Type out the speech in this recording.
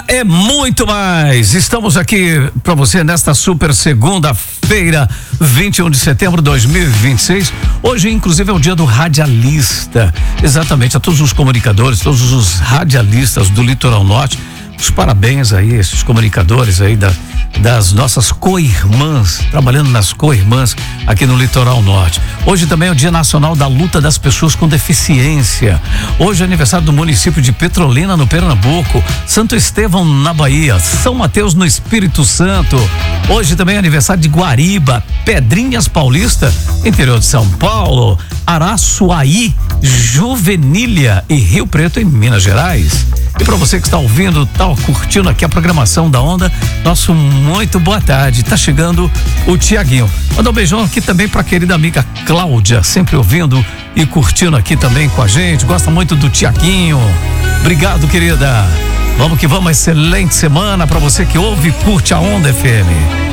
Onda é muito mais. Estamos aqui para você nesta super segunda-feira, 21 de setembro de 2026. Hoje, inclusive, é o dia do radialista. Exatamente, a todos os comunicadores, todos os radialistas do Litoral Norte. Os parabéns aí, esses comunicadores aí das nossas co-irmãs, trabalhando nas co-irmãs aqui no Litoral Norte. Hoje também é o Dia Nacional da Luta das Pessoas com Deficiência. Hoje é aniversário do município de Petrolina, no Pernambuco, Santo Estevão, na Bahia, São Mateus, no Espírito Santo. Hoje também é aniversário de Guariba, Pedrinhas Paulista, interior de São Paulo, Araçuaí, Juvenília e Rio Preto, em Minas Gerais. E para você que está ouvindo, está curtindo aqui a programação da Onda, nosso muito boa tarde. Tá chegando o Tiaguinho. Manda um beijão aqui também para a querida amiga Cláudia, sempre ouvindo e curtindo aqui também com a gente. Gosta muito do Tiaguinho. Obrigado, querida. Vamos que vamos, excelente semana para você que ouve e curte a Onda FM.